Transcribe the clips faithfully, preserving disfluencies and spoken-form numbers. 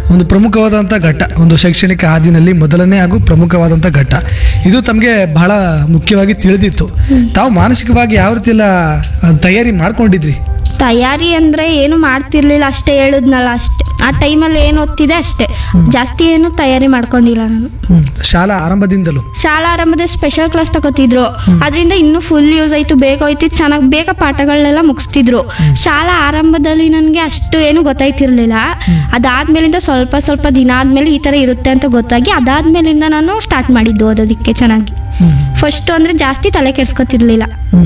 ಒಂದು ಪ್ರಮುಖವಾದಂಥ ಘಟ್ಟ, ಒಂದು ಶೈಕ್ಷಣಿಕ ಹಾದಿನಲ್ಲಿ ಮೊದಲನೇ ಹಾಗೂ ಪ್ರಮುಖವಾದಂಥ ಘಟ್ಟ. ಇದು ತಮಗೆ ಬಹಳ ಮುಖ್ಯವಾಗಿ ತಿಳಿದಿತ್ತು. ತಾವು ಮಾನಸಿಕವಾಗಿ ಯಾವ ರೀತಿ ಎಲ್ಲ ತಯಾರಿ ಮಾಡ್ಕೊಂಡಿದ್ರಿ? ತಯಾರಿ ಅಂದರೆ ಏನು ಮಾಡ್ತಿರ್ಲಿಲ್ಲ, ಅಷ್ಟೇ ಹೇಳಿದ್ನಲ್ಲ, ಅಷ್ಟೇ ಆ ಟೈಮಲ್ಲಿ ಏನು ಓದ್ತಿದೆ ಅಷ್ಟೇ, ಜಾಸ್ತಿ ಏನು ತಯಾರಿ ಮಾಡ್ಕೊಂಡಿಲ್ಲ ನಾನು. ಶಾಲಾ ಆರಂಭದಿಂದಲೂ ಶಾಲಾ ಆರಂಭದ ಸ್ಪೆಷಲ್ ಕ್ಲಾಸ್ ತಗೋತಿದ್ರು, ಅದರಿಂದ ಇನ್ನೂ ಫುಲ್ ಯೂಸ್ ಆಯಿತು, ಬೇಗ ಹೋಯ್ತು, ಚೆನ್ನಾಗಿ ಬೇಗ ಪಾಠಗಳನ್ನೆಲ್ಲ ಮುಗಿಸ್ತಿದ್ರು. ಶಾಲಾ ಆರಂಭದಲ್ಲಿ ನನಗೆ ಅಷ್ಟು ಏನು ಗೊತ್ತಾಯ್ತಿರ್ಲಿಲ್ಲ. ಅದಾದ್ಮೇಲಿಂದ ಸ್ವಲ್ಪ ಸ್ವಲ್ಪ ದಿನ ಆದಮೇಲೆ ಈ ಥರ ಇರುತ್ತೆ ಅಂತ ಗೊತ್ತಾಗಿ ಅದಾದ್ಮೇಲಿಂದ ನಾನು ಸ್ಟಾರ್ಟ್ ಮಾಡಿದ್ದು ಓದೋದಕ್ಕೆ ಚೆನ್ನಾಗಿ. ಫಸ್ಟು ಅಂದರೆ ಜಾಸ್ತಿ ತಲೆ ಕೆಡ್ಸ್ಕೊತಿರ್ಲಿಲ್ಲ.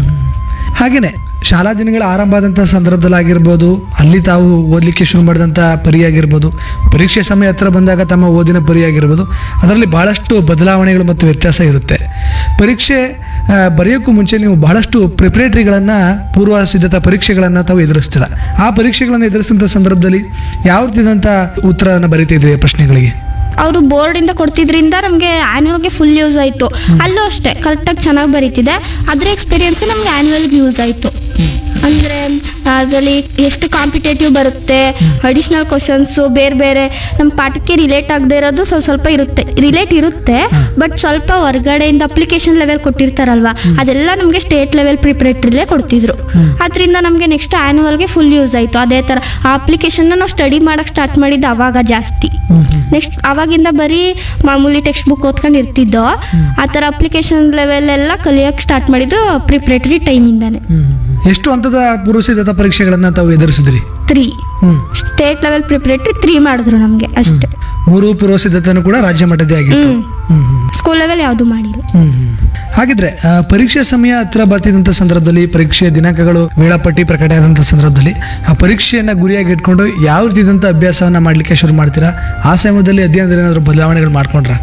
ಹಾಗೆಯೇ ಶಾಲಾ ದಿನಗಳ ಆರಂಭ ಆದಂಥ ಸಂದರ್ಭದಲ್ಲಾಗಿರ್ಬೋದು, ಅಲ್ಲಿ ತಾವು ಓದಲಿಕ್ಕೆ ಶುರು ಮಾಡಿದಂಥ ಪರಿಯಾಗಿರ್ಬೋದು, ಪರೀಕ್ಷೆ ಸಮಯ ಹತ್ರ ಬಂದಾಗ ತಮ್ಮ ಓದಿನ ಪರಿಯಾಗಿರ್ಬೋದು, ಅದರಲ್ಲಿ ಬಹಳಷ್ಟು ಬದಲಾವಣೆಗಳು ಮತ್ತು ವ್ಯತ್ಯಾಸ ಇರುತ್ತೆ. ಪರೀಕ್ಷೆ ಬರೆಯೋಕ್ಕೂ ಮುಂಚೆ ನೀವು ಬಹಳಷ್ಟು ಪ್ರಿಪ್ರೇಟರಿಗಳನ್ನು, ಪೂರ್ವ ಸಿದ್ಧತಾ ಪರೀಕ್ಷೆಗಳನ್ನು ತಾವು ಎದುರಿಸ್ತೀರ. ಆ ಪರೀಕ್ಷೆಗಳನ್ನು ಎದುರಿಸಿದಂಥ ಸಂದರ್ಭದಲ್ಲಿ ಯಾವ ರೀತಿಯಾದಂಥ ಉತ್ತರವನ್ನು ಬರೀತಿದ್ರಿ ಪ್ರಶ್ನೆಗಳಿಗೆ? ಅವರು ಬೋರ್ಡಿಂದ ಕೊಡ್ತಿದ್ರಿಂದ ನಮಗೆ ಆ್ಯನ್ಯುವಲ್ಗೆ ಫುಲ್ ಯೂಸ್ ಆಯಿತು. ಅಲ್ಲೂ ಅಷ್ಟೇ ಕರೆಕ್ಟಾಗಿ ಚೆನ್ನಾಗಿ ಬರೀತಿದೆ. ಅದರ ಎಕ್ಸ್ಪೀರಿಯೆನ್ಸು ನಮ್ಗೆ ಆ್ಯನ್ಯುವಲ್ಗೆ ಯೂಸ್ ಆಯಿತು. ಅಂದರೆ ಅದರಲ್ಲಿ ಎಷ್ಟು ಕಾಂಪಿಟೇಟಿವ್ ಬರುತ್ತೆ, ಅಡಿಷ್ನಲ್ ಕ್ವಶನ್ಸು ಬೇರೆ ಬೇರೆ ನಮ್ಮ ಪಾಠಕ್ಕೆ ರಿಲೇಟ್ ಆಗದೆ ಇರೋದು ಸ್ವಲ್ಪ ಸ್ವಲ್ಪ ಇರುತ್ತೆ, ರಿಲೇಟ್ ಇರುತ್ತೆ, ಬಟ್ ಸ್ವಲ್ಪ ಹೊರಗಡೆಯಿಂದ ಅಪ್ಲಿಕೇಶನ್ ಲೆವೆಲ್ ಕೊಟ್ಟಿರ್ತಾರಲ್ವ, ಅದೆಲ್ಲ ನಮಗೆ ಸ್ಟೇಟ್ ಲೆವೆಲ್ ಪ್ರಿಪ್ರೇಟ್ರಿಲೇ ಕೊಡ್ತಿದ್ರು. ಅದರಿಂದ ನಮಗೆ ನೆಕ್ಸ್ಟ್ ಆ್ಯನ್ಯುವಲ್ಗೆ ಫುಲ್ ಯೂಸ್ ಆಯಿತು. ಅದೇ ಥರ ಆ ಅಪ್ಲಿಕೇಶನ್ನ ನಾವು ಸ್ಟಡಿ ಮಾಡೋಕ್ಕೆ ಸ್ಟಾರ್ಟ್ ಮಾಡಿದ್ದು ಆವಾಗ ಜಾಸ್ತಿ. ನೆಕ್ಸ್ಟ್ ಆವಾಗಿಂದ ಬರೀ ಮಾಮೂಲಿ ಟೆಕ್ಸ್ಟ್ ಬುಕ್ ಓದ್ಕೊಂಡು ಇರ್ತಿದ್ದೋ, ಆ ಥರ ಅಪ್ಲಿಕೇಶನ್ ಲೆವೆಲ್ ಎಲ್ಲ ಕಲಿಯೋಕ್ಕೆ ಸ್ಟಾರ್ಟ್ ಮಾಡಿದ್ದು ಪ್ರಿಪ್ರೇಟರಿ ಟೈಮಿಂದಾನೆ. ಎಷ್ಟು ಹಂತದ ಪೂರ್ವ ಸಿದ್ಧತಾ ಪರೀಕ್ಷೆಗಳನ್ನು ತಾವು ಎದುರಿಸಿದ್ರಿ? Three state level preparatory three ಮಾಡಿದ್ರು ನಮಗೆ ಅಷ್ಟೇ. ಮೂರು ಪೂರ್ವ ಸಿದ್ಧತೆನೂ ಕೂಡ ರಾಜ್ಯ ಮಟ್ಟದೇ ಆಗಿತ್ತು. ಸ್ಕೂಲ್ ಲೆವೆಲ್ ಯಾವುದು ಮಾಡಿಲ್ಲ. ಹಾಗಿದ್ರೆ ಪರೀಕ್ಷೆ ಸಮಯ ಹತ್ರ ಬರ್ತಿದ್ದಂಥ ಸಂದರ್ಭದಲ್ಲಿ, ಪರೀಕ್ಷೆಯ ದಿನಾಂಕಗಳು ವೇಳಾಪಟ್ಟಿ ಪ್ರಕಟ ಆದಂಥ ಸಂದರ್ಭದಲ್ಲಿ ಆ ಪರೀಕ್ಷೆಯನ್ನು ಗುರಿಯಾಗಿ ಇಟ್ಕೊಂಡು ಯಾವ ರೀತಿಯಾದಂಥ ಅಭ್ಯಾಸವನ್ನು ಮಾಡಲಿಕ್ಕೆ ಶುರು ಮಾಡ್ತೀರಾ? ಆ ಸಮಯದಲ್ಲಿ ಅಧ್ಯಯನದಲ್ಲಿ ಏನಾದರೂ ಬದಲಾವಣೆಗಳು ಮಾಡ್ಕೊಂಡ್ರಾ?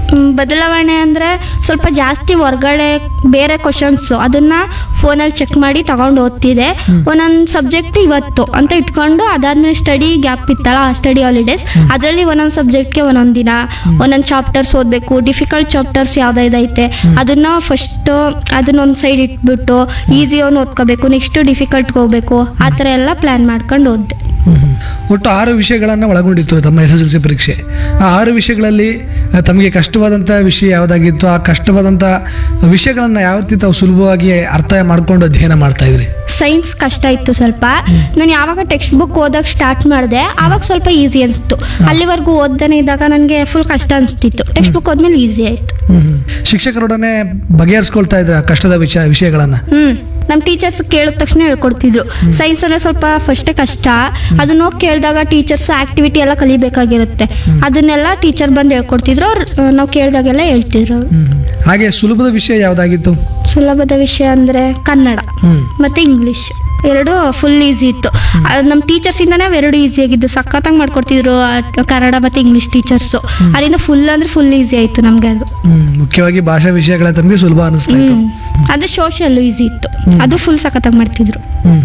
ಬದಲಾವಣೆ ಅಂದರೆ ಸ್ವಲ್ಪ ಜಾಸ್ತಿ ಹೊರ್ಗಡೆ ಬೇರೆ ಕ್ವಶನ್ಸು ಅದನ್ನು ಫೋನಲ್ಲಿ ಚೆಕ್ ಮಾಡಿ ತಗೊಂಡು ಓದ್ತಿದೆ. ಒಂದೊಂದು ಸಬ್ಜೆಕ್ಟ್ ಇವತ್ತು ಅಂತ ಇಟ್ಕೊಂಡು ಅದಾದಮೇಲೆ ಸ್ಟಡಿ ಗ್ಯಾಪ್ ಇತ್ತಲ್ಲ, ಸ್ಟಡಿ ಹಾಲಿಡೇಸ್, ಅದರಲ್ಲಿ ಒಂದೊಂದು ಸಬ್ಜೆಕ್ಟ್ಗೆ ಒಂದೊಂದು ದಿನ ಒಂದೊಂದು ಚಾಪ್ಟರ್ಸ್ ಓದಬೇಕು. ಡಿಫಿಕಲ್ಟ್ ಚಾಪ್ಟರ್ಸ್ ಯಾವುದಾಯ್ತೈತೆ ಅದನ್ನು ಫಸ್ಟು ಅದನ್ನೊಂದು ಸೈಡ್ ಇಟ್ಬಿಟ್ಟು ಈಸಿ ಅವನು ಓದ್ಕೋಬೇಕು, ನೆಕ್ಸ್ಟು ಡಿಫಿಕಲ್ಟ್ಗೆ ಹೋಗ್ಬೇಕು, ಆ ಥರ ಎಲ್ಲ ಪ್ಲ್ಯಾನ್ ಮಾಡ್ಕೊಂಡು ಓದಿದೆ. ಒಟ್ಟು ಆರು ವಿಷಯಗಳನ್ನು ಒಳಗೊಂಡಿತ್ತು ತಮ್ಮ ಎಸ್ ಎಸ್ ಎಲ್ ಸಿ ಪರೀಕ್ಷೆ. ಆ ಆರು ವಿಷಯಗಳಲ್ಲಿ ತಮಗೆ ಕಷ್ಟವಾದಂಥ ವಿಷಯ ಯಾವುದಾಗಿತ್ತು? ಆ ಕಷ್ಟವಾದಂಥ ವಿಷಯಗಳನ್ನು ಯಾವ ರೀತಿ ತಾವು ಸುಲಭವಾಗಿ ಅರ್ಥ ಮಾಡ್ಕೊಂಡು ಅಧ್ಯಯನ ಮಾಡ್ತಾ ಇದ್ರಿ? ಸೈನ್ಸ್ ಕಷ್ಟ ಇತ್ತು ಸ್ವಲ್ಪ. ನಾನು ಯಾವಾಗ ಟೆಕ್ಸ್ಟ್ ಬುಕ್ ಓದೋಕೆ ಸ್ಟಾರ್ಟ್ ಮಾಡಿದೆ ಆವಾಗ ಸ್ವಲ್ಪ ಈಸಿ ಅನಿಸ್ತು. ಅಲ್ಲಿವರೆಗೂ ಓದದೇ ಇದ್ದಾಗ ನನಗೆ ಫುಲ್ ಕಷ್ಟ ಅನಿಸ್ತಿತ್ತು. ಟೆಕ್ಸ್ಟ್ ಬುಕ್ ಓದ್ಮೇಲೆ ಈಸಿ ಆಯಿತು. ಶಿಕ್ಷಕರೊಡನೆ ಬಗೆಹರಿಸ್ಕೊಳ್ತಾ ಇದ್ರ ಕಷ್ಟದ ವಿಷಯ ವಿಷಯಗಳನ್ನು? ಹ್ಮ್ ನಮ್ಮ ಟೀಚರ್ಸ್ ಕೇಳಿದ ತಕ್ಷಣ ಹೇಳ್ಕೊಡ್ತಿದ್ರು. ಸೈನ್ಸ್ ಅಂದರೆ ಸ್ವಲ್ಪ ಫಸ್ಟೇ ಕಷ್ಟ, ಅದನ್ನ ಹೋಗಿ ಕೇಳಿದಾಗ ಟೀಚರ್ಸ್ ಆಕ್ಟಿವಿಟಿ ಎಲ್ಲ ಕಲಿಬೇಕಾಗಿರುತ್ತೆ, ಅದನ್ನೆಲ್ಲ ಟೀಚರ್ ಬಂದು ಹೇಳ್ಕೊಡ್ತಿದ್ರು. ನಾವು ಕೇಳಿದಾಗೆಲ್ಲ ಹೇಳ್ತಿದ್ರು. ಹಾಗೆ ಸುಲಭದ ವಿಷಯ ಯಾವುದಾಗಿತ್ತು? ಸುಲಭದ ವಿಷಯ ಅಂದರೆ ಕನ್ನಡ ಮತ್ತು ಇಂಗ್ಲೀಷ್ ಎರಡು ಫುಲ್ ಈಸಿ ಇತ್ತು. ನಮ್ಮ ಟೀಚರ್ಸಿಂದನೇ ಅವೆರಡು ಈಸಿ ಆಗಿದ್ದು, ಸಖತ್ತಾಗಿ ಮಾಡ್ಕೊಡ್ತಿದ್ರು ಕನ್ನಡ ಮತ್ತು ಇಂಗ್ಲೀಷ್ ಟೀಚರ್ಸು. ಅದರಿಂದ ಫುಲ್ ಅಂದರೆ ಫುಲ್ ಈಸಿ ಆಯಿತು ನಮಗೆ. ಅದು ಮುಖ್ಯವಾಗಿ ಭಾಷಾ ವಿಷಯಗಳ ತಮಗೆ ಸುಲಭ ಅನಿಸ್ತಾ ಇತ್ತು. ಅದು ಸೋಷಿಯಲ್ ಈಸಿ ಇತ್ತು, ಅದು ಫುಲ್ ಸಖತ್ತಾಗಿ ಮಾಡ್ತಿದ್ರು.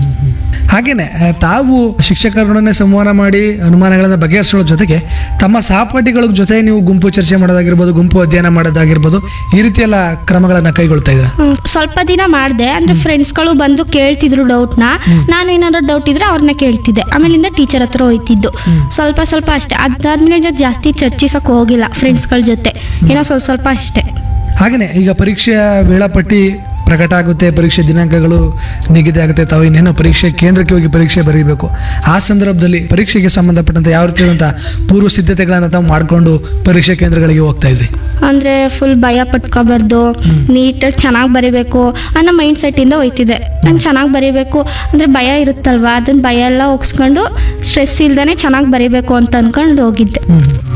ಹಾಗೇನೆ ತಾವು ಶಿಕ್ಷಕರೊಡನೆ ಸಂವಹನ ಮಾಡಿ ಅನುಮಾನಗಳನ್ನು ಬಗೆಹರಿಸೋ ಜೊತೆಗೆ ತಮ್ಮ ಸಹಪಾಠಿಗಳ ಜೊತೆ ನೀವು ಗುಂಪು ಚರ್ಚೆ ಮಾಡೋದಾಗಿರ್ಬೋದು, ಗುಂಪು ಅಧ್ಯಯನ ಮಾಡೋದಾಗಿರ್ಬೋದು, ಈ ರೀತಿ ಎಲ್ಲ ಕ್ರಮಗಳನ್ನು ಕೈಗೊಳ್ತಾ ಇದ್ದೀರಾ? ಸ್ವಲ್ಪ ದಿನ ಮಾಡಿದೆ. ಅಂದರೆ ಫ್ರೆಂಡ್ಸ್ಗಳು ಬಂದು ಕೇಳ್ತಿದ್ರು ಡೌಟ್ನ, ನಾನು ಏನಾದ್ರು ಡೌಟ್ ಇದ್ರೆ ಅವ್ರನ್ನ ಕೇಳ್ತಿದ್ದೆ. ಆಮೇಲಿಂದ ಟೀಚರ್ ಹತ್ರ ಹೋಯ್ತಿದ್ದು ಸ್ವಲ್ಪ ಸ್ವಲ್ಪ ಅಷ್ಟೇ. ಅದಾದ್ಮೇಲೆ ಜಾಸ್ತಿ ಚರ್ಚಿಸೋಕೆ ಹೋಗಿಲ್ಲ ಫ್ರೆಂಡ್ಸ್ಗಳ ಜೊತೆ, ಏನೋ ಸ್ವಲ್ಪ ಸ್ವಲ್ಪ ಅಷ್ಟೇ. ಹಾಗೆಯೇ ಈಗ ಪರೀಕ್ಷೆಯ ವೇಳಾಪಟ್ಟಿ ಪ್ರಕಟ ಆಗುತ್ತೆ, ಪರೀಕ್ಷೆ ದಿನಾಂಕಗಳು ನಿಗದಿ ಆಗುತ್ತೆ, ತಾವು ಇನ್ನೇನೋ ಪರೀಕ್ಷೆ ಕೇಂದ್ರಕ್ಕೆ ಹೋಗಿ ಪರೀಕ್ಷೆ ಬರೀಬೇಕು. ಆ ಸಂದರ್ಭದಲ್ಲಿ ಪರೀಕ್ಷೆಗೆ ಸಂಬಂಧಪಟ್ಟಂತೆ ಯಾವ ರೀತಿಯಾದಂಥ ಪೂರ್ವ ಸಿದ್ಧತೆಗಳನ್ನು ತಾವು ಮಾಡಿಕೊಂಡು ಪರೀಕ್ಷೆ ಕೇಂದ್ರಗಳಿಗೆ ಹೋಗ್ತಾ ಇದ್ರಿ? ಅಂದರೆ ಫುಲ್ ಭಯ ಪಟ್ಕೋಬಾರ್ದು, ನೀಟಾಗಿ ಚೆನ್ನಾಗಿ ಬರೀಬೇಕು ಅನ್ನೋ ಮೈಂಡ್ ಸೆಟ್ಟಿಂದ ಹೋಯ್ತಿದ್ದೆ. ನಾನು ಚೆನ್ನಾಗಿ ಬರೀಬೇಕು ಅಂದರೆ ಭಯ ಇರುತ್ತಲ್ವ, ಅದನ್ನ ಭಯ ಎಲ್ಲ ಹೋಗಿಸ್ಕೊಂಡು ಸ್ಟ್ರೆಸ್ ಇಲ್ದೇ ಚೆನ್ನಾಗಿ ಬರೀಬೇಕು ಅಂತ ಅಂದ್ಕೊಂಡು ಹೋಗಿದ್ದೆ.